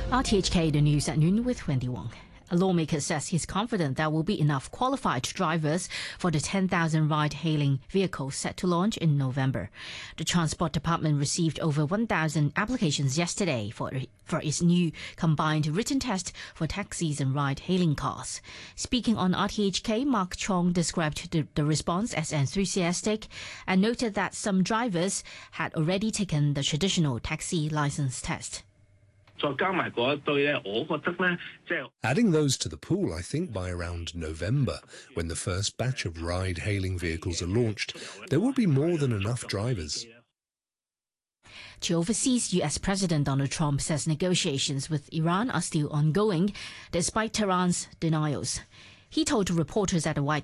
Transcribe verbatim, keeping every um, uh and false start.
R T H K, the news at noon with Wendy Wong. A lawmaker says he's confident there will be enough qualified drivers for the ten thousand ride-hailing vehicles set to launch in November. The Transport Department received over one thousand applications yesterday for, for its new combined written test for taxis and ride-hailing cars. Speaking on R T H K, Mark Chong described the, the response as enthusiastic and noted that some drivers had already taken the traditional taxi license test. Adding those to the pool, I think by around November, when the first batch of ride-hailing vehicles are launched, there will be more than enough drivers. To overseas, U S President Donald Trump says negotiations with Iran are still ongoing, despite Tehran's denials. He told reporters at the White